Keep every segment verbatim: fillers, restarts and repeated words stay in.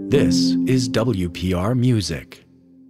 This is W P R Music.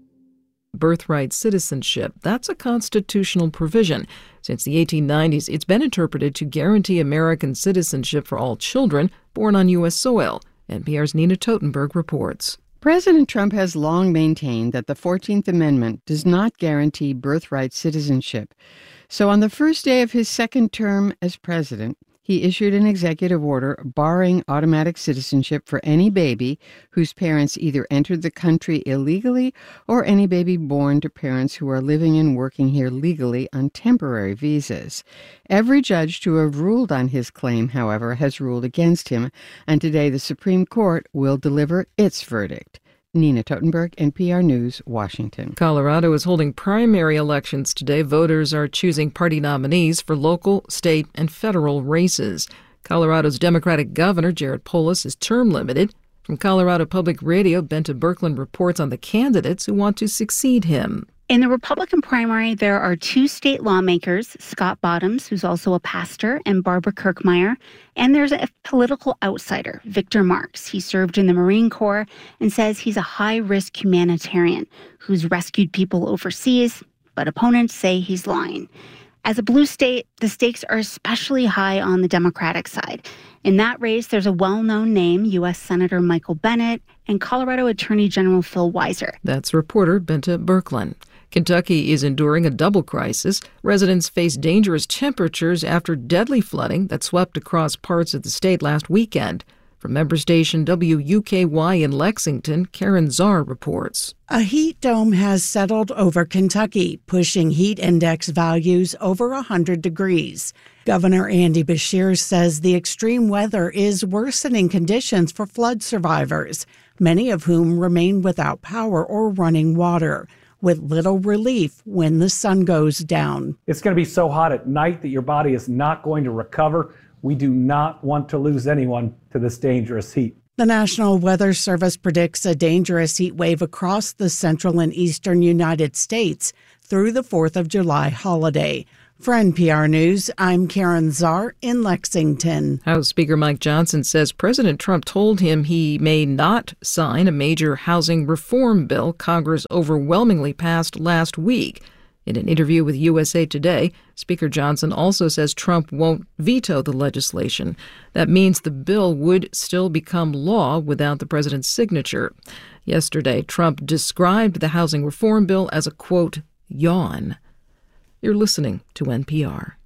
Birthright citizenship, that's a constitutional provision. Since the eighteen nineties, it's been interpreted to guarantee American citizenship for all children born on U S soil. N P R's Nina Totenberg reports. President Trump has long maintained that the fourteenth Amendment does not guarantee birthright citizenship. So on the first day of his second term as president, he issued an executive order barring automatic citizenship for any baby whose parents either entered the country illegally or any baby born to parents who are living and working here legally on temporary visas. Every judge to have ruled on his claim, however, has ruled against him, and today the Supreme Court will deliver its verdict. Nina Totenberg, N P R News, Washington. Colorado is holding primary elections today. Voters are choosing party nominees for local, state, and federal races. Colorado's Democratic Governor, Jared Polis, is term limited. From Colorado Public Radio, Benta Birkeland reports on the candidates who want to succeed him. In the Republican primary, there are two state lawmakers, Scott Bottoms, who's also a pastor, and Barbara Kirkmeyer. And there's a political outsider, Victor Marx. He served in the Marine Corps and says he's a high-risk humanitarian who's rescued people overseas, but opponents say he's lying. As a blue state, the stakes are especially high on the Democratic side. In that race, there's a well-known name, U S Senator Michael Bennet, and Colorado Attorney General Phil Weiser. That's reporter Benta Birkeland. Kentucky is enduring a double crisis. Residents face dangerous temperatures after deadly flooding that swept across parts of the state last weekend. From member station W U K Y in Lexington, Karen Czar reports. A heat dome has settled over Kentucky, pushing heat index values over one hundred degrees. Governor Andy Beshear says the extreme weather is worsening conditions for flood survivors, many of whom remain without power or running water, with little relief when the sun goes down. It's going to be so hot at night that your body is not going to recover. We do not want to lose anyone to this dangerous heat. The National Weather Service predicts a dangerous heat wave across the central and eastern United States through the fourth of July holiday. For N P R News, I'm Karen Czar in Lexington. House Speaker Mike Johnson says President Trump told him he may not sign a major housing reform bill Congress overwhelmingly passed last week. In an interview with U S A Today, Speaker Johnson also says Trump won't veto the legislation. That means the bill would still become law without the president's signature. Yesterday, Trump described the housing reform bill as a, quote, yawn. You're listening to N P R.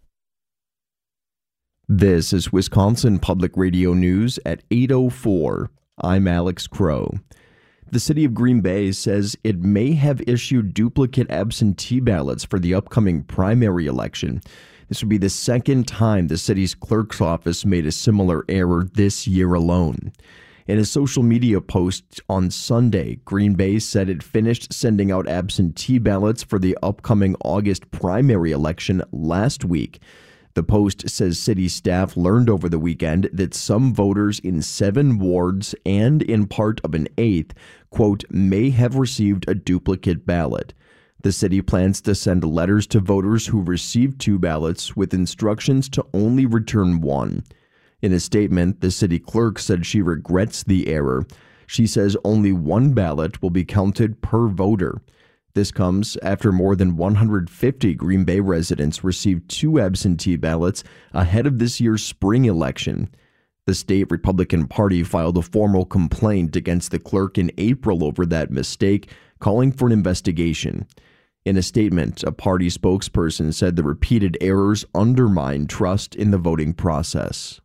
This is Wisconsin Public Radio News at eight oh four. I'm Alex Crow. The city of Green Bay says it may have issued duplicate absentee ballots for the upcoming primary election. This would be the second time the city's clerk's office made a similar error this year alone. In a social media post on Sunday, Green Bay said it finished sending out absentee ballots for the upcoming August primary election last week. The post says city staff learned over the weekend that some voters in seven wards and in part of an eighth, quote, may have received a duplicate ballot. The city plans to send letters to voters who received two ballots with instructions to only return one. In a statement, the city clerk said she regrets the error. She says only one ballot will be counted per voter. This comes after more than one hundred fifty Green Bay residents received two absentee ballots ahead of this year's spring election. The state Republican Party filed a formal complaint against the clerk in April over that mistake, calling for an investigation. In a statement, a party spokesperson said the repeated errors undermine trust in the voting process.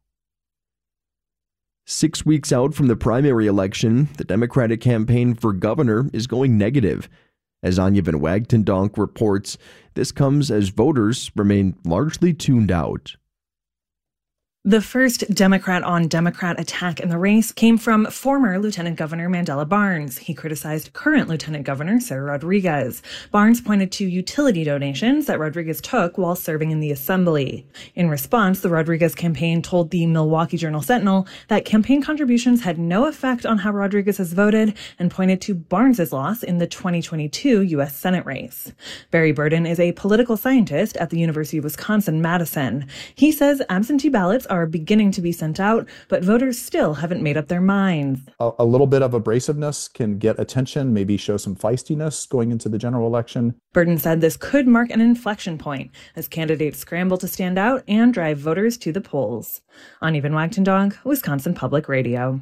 Six weeks out from the primary election, the Democratic campaign for governor is going negative. As Anya Van Wagtendonk reports, this comes as voters remain largely tuned out. The first Democrat-on-Democrat attack in the race came from former Lieutenant Governor Mandela Barnes. He criticized current Lieutenant Governor Sarah Rodriguez. Barnes pointed to utility donations that Rodriguez took while serving in the Assembly. In response, the Rodriguez campaign told the Milwaukee Journal-Sentinel that campaign contributions had no effect on how Rodriguez has voted and pointed to Barnes's loss in the twenty twenty-two U S Senate race. Barry Burden is a political scientist at the University of Wisconsin-Madison. He says absentee ballots are beginning to be sent out, but voters still haven't made up their minds. A, a little bit of abrasiveness can get attention, maybe show some feistiness going into the general election. Burton said this could mark an inflection point as candidates scramble to stand out and drive voters to the polls. Ani Van Wachtendonk, Wisconsin Public Radio.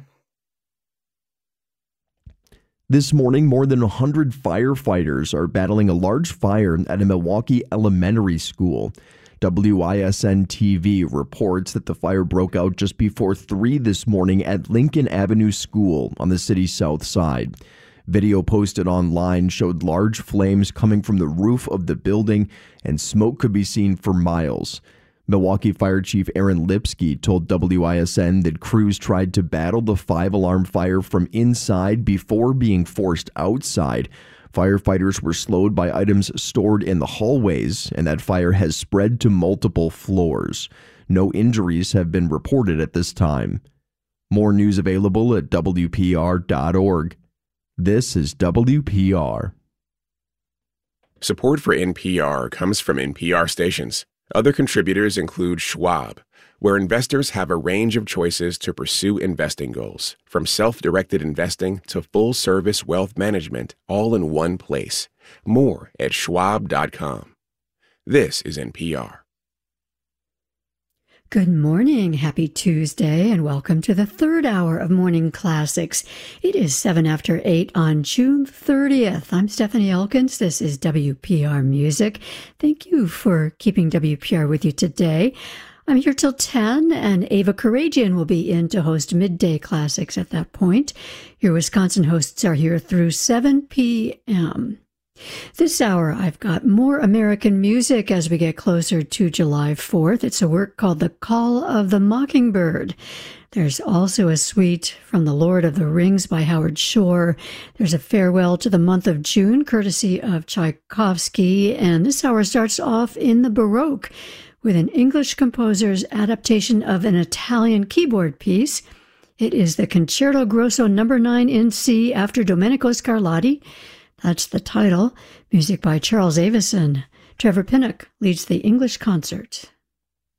This morning, more than one hundred firefighters are battling a large fire at a Milwaukee elementary school. W I S N T V reports that the fire broke out just before three this morning at Lincoln Avenue School on the city's south side. Video posted online showed large flames coming from the roof of the building, and smoke could be seen for miles. Milwaukee Fire Chief Aaron Lipsky told W I S N that crews tried to battle the five-alarm fire from inside before being forced outside. Firefighters were slowed by items stored in the hallways, and that fire has spread to multiple floors. No injuries have been reported at this time. More news available at W P R dot org. This is W P R. Support for N P R comes from N P R stations. Other contributors include Schwab, where investors have a range of choices to pursue investing goals, from self-directed investing to full-service wealth management, all in one place. More at schwab dot com. This is N P R. Good morning, happy Tuesday, and welcome to the third hour of Morning Classics. It is seven after eight on June thirtieth. I'm Stephanie Elkins. This is W P R Music. Thank you for keeping W P R with you today. I'm here till ten, and Ava Karagian will be in to host Midday Classics at that point. Your Wisconsin hosts are here through seven p.m. This hour, I've got more American music as we get closer to July fourth. It's a work called The Call of the Mockingbird. There's also a suite from The Lord of the Rings by Howard Shore. There's a farewell to the month of June, courtesy of Tchaikovsky. And this hour starts off in the Baroque with an English composer's adaptation of an Italian keyboard piece. It is the Concerto Grosso number nine in C after Domenico Scarlatti. That's the title. Music by Charles Avison. Trevor Pinnock leads the English concert.